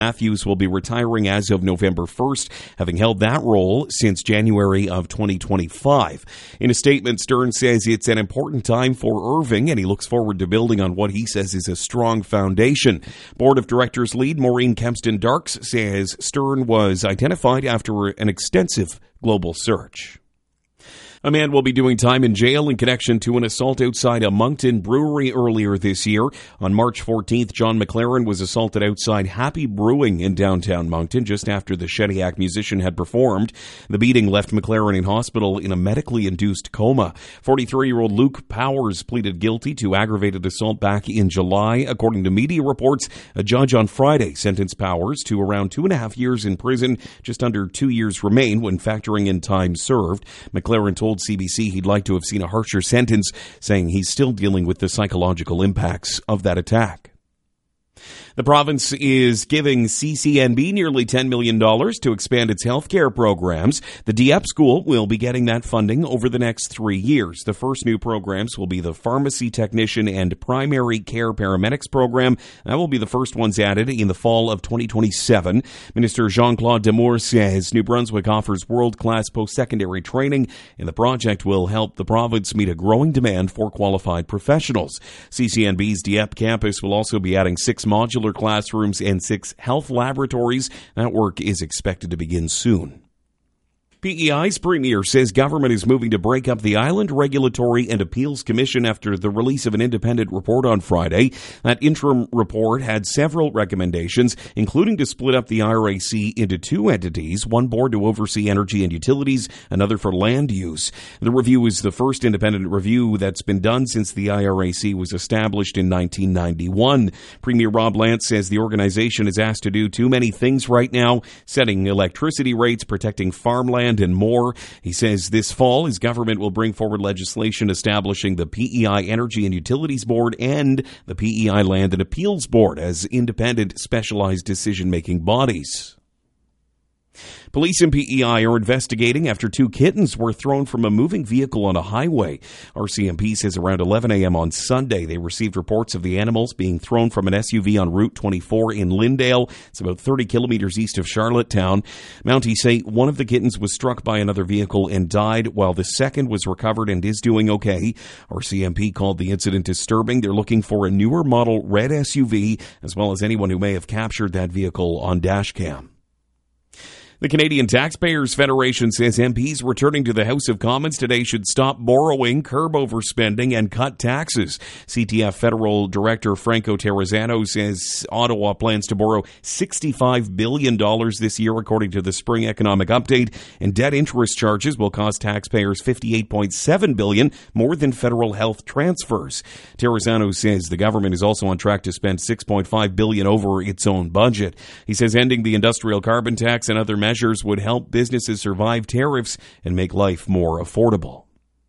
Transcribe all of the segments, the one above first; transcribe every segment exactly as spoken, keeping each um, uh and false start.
Matthews will be retiring as of November first, having held that role since January of twenty twenty-five. In a statement, Stern says it's an important time for Irving, and he looks forward to building on what he says is a strong foundation. Board of Directors lead Maureen Kempston-Darks says Stern was identified after an extensive global search. A man will be doing time in jail in connection to an assault outside a Moncton brewery earlier this year. On March fourteenth, John McLaren was assaulted outside Happy Brewing in downtown Moncton just after the Shediac musician had performed. The beating left McLaren in hospital in a medically induced coma. forty-three-year-old Luke Powers pleaded guilty to aggravated assault back in July. According to media reports, a judge on Friday sentenced Powers to around two and a half years in prison. Just under two years remain when factoring in time served. McLaren told C B C he'd like to have seen a harsher sentence, saying he's still dealing with the psychological impacts of that attack. The province is giving C C N B nearly ten million dollars to expand its healthcare programs. The D E P school will be getting that funding over the next three years. The first new programs will be the pharmacy technician and primary care paramedics program. That will be the first ones added in the fall of twenty twenty-seven. Minister Jean-Claude Damour says New Brunswick offers world-class post-secondary training, and the project will help the province meet a growing demand for qualified professionals. C C N B's D E P campus will also be adding six modular classrooms and six health laboratories. That work is expected to begin soon. P E I's premier says government is moving to break up the Island Regulatory and Appeals Commission after the release of an independent report on Friday. That interim report had several recommendations, including to split up the I R A C into two entities, one board to oversee energy and utilities, another for land use. The review is the first independent review that's been done since the I R A C was established in nineteen ninety-one. Premier Rob Lance says the organization is asked to do too many things right now, setting electricity rates, protecting farmland, and more. He says this fall his government will bring forward legislation establishing the P E I Energy and Utilities Board and the P E I Land and Appeals Board as independent specialized decision-making bodies. Police in P E I are investigating after two kittens were thrown from a moving vehicle on a highway. R C M P says around eleven a.m. on Sunday they received reports of the animals being thrown from an S U V on Route twenty-four in Lyndale. It's about thirty kilometers east of Charlottetown. Mounties say one of the kittens was struck by another vehicle and died, while the second was recovered and is doing okay. R C M P called the incident disturbing. They're looking for a newer model red S U V, as well as anyone who may have captured that vehicle on dashcam. The Canadian Taxpayers Federation says M Ps returning to the House of Commons today should stop borrowing, curb overspending, and cut taxes. C T F Federal Director Franco Terrazzano says Ottawa plans to borrow sixty-five billion dollars this year, according to the Spring Economic Update, and debt interest charges will cost taxpayers fifty-eight point seven billion dollars, more than federal health transfers. Terrazzano says the government is also on track to spend six point five billion dollars over its own budget. He says ending the industrial carbon tax and other measures measures would help businesses survive tariffs and make life more affordable.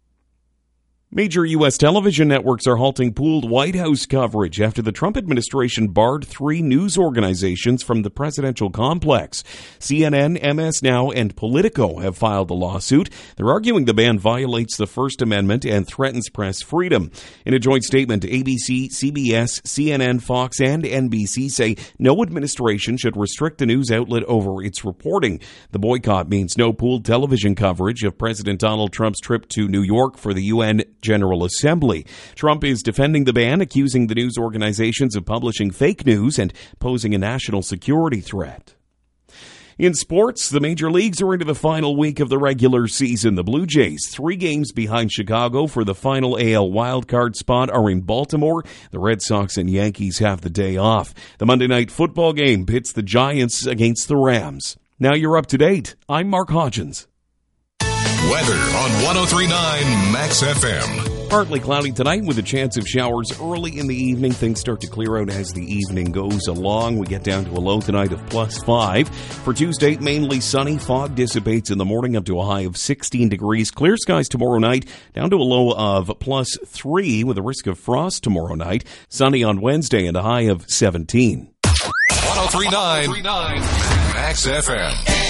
Major U S television networks are halting pooled White House coverage after the Trump administration barred three news organizations from the presidential complex. C N N, M S Now, and Politico have filed a lawsuit. They're arguing the ban violates the First Amendment and threatens press freedom. In a joint statement, A B C, C B S, C N N, Fox, and N B C say no administration should restrict the news outlet over its reporting. The boycott means no pooled television coverage of President Donald Trump's trip to New York for the U N General Assembly. Trump is defending the ban, accusing the news organizations of publishing fake news and posing a national security threat. In sports, the major leagues are into the final week of the regular season. The Blue Jays, three games behind Chicago for the final A L wildcard spot, are in Baltimore. The Red Sox and Yankees have the day off. The Monday night football game pits the Giants against the Rams. Now you're up to date. I'm Mark Hodgins. Weather on one oh three point nine Max F M. Partly cloudy tonight with a chance of showers early in the evening. Things start to clear out as the evening goes along. We get down to a low tonight of plus five. For Tuesday, mainly sunny. Fog dissipates in the morning up to a high of sixteen degrees. Clear skies tomorrow night down to a low of plus three with a risk of frost tomorrow night. Sunny on Wednesday and a high of seventeen. one oh three point nine Max F M.